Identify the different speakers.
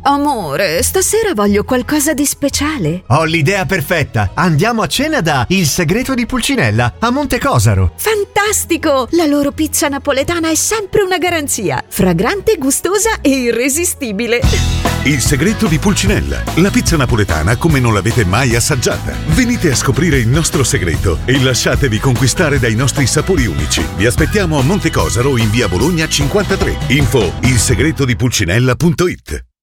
Speaker 1: Amore, stasera voglio qualcosa di speciale.
Speaker 2: Ho l'idea perfetta. Andiamo a cena da Il Segreto di Pulcinella a Montecosaro.
Speaker 1: Fantastico! La loro pizza napoletana è sempre una garanzia. Fragrante, gustosa e irresistibile.
Speaker 3: Il Segreto di Pulcinella, la pizza napoletana come non l'avete mai assaggiata. Venite a scoprire il nostro segreto e lasciatevi conquistare dai nostri sapori unici. Vi aspettiamo a Montecosaro in via Bologna 53. Info ilsegretodipulcinella.it.